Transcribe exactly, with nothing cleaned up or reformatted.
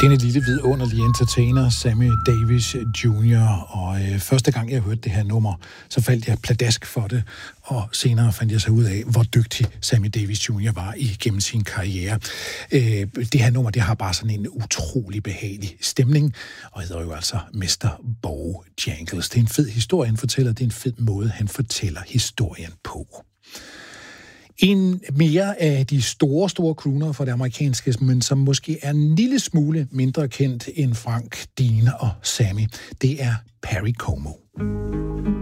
Denne lille vidunderlige entertainer, Sammy Davis junior Og øh, første gang jeg hørte det her nummer, så faldt jeg pladask for det. Og senere fandt jeg så ud af, hvor dygtig Sammy Davis junior var igennem sin karriere. Øh, det her nummer, det har bare sådan en utrolig behagelig stemning. Og hedder jo altså mister Bojangles. Det er en fed historie, han fortæller. Det er en fed måde, han fortæller historien på. En mere af de store, store crooner for det amerikanske, men som måske er en lille smule mindre kendt end Frank, Dean og Sammy, det er Perry Como.